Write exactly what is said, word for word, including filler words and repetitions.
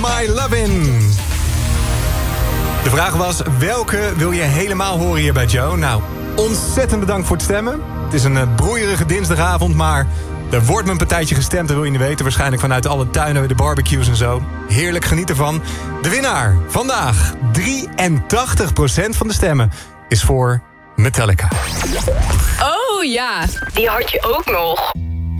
My Lovin'. De vraag was, welke wil je helemaal horen hier bij Joe? Nou, ontzettend bedankt voor het stemmen. Het is een uh, broeierige dinsdagavond, maar er wordt me een partijtje gestemd, dat wil je niet weten. Waarschijnlijk vanuit alle tuinen, de barbecues en zo. Heerlijk, geniet ervan. De winnaar vandaag, drieëntachtig procent van de stemmen, is voor Metallica. Oh ja, die had je ook nog.